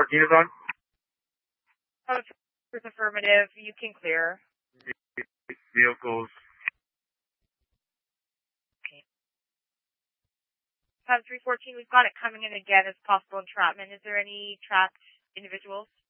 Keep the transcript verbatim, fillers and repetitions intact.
fourteen is on? Hub three is affirmative. You can clear. Vehicles. Okay. Hub three fourteen, we've got it coming in again as possible entrapment. Is there any trapped individuals?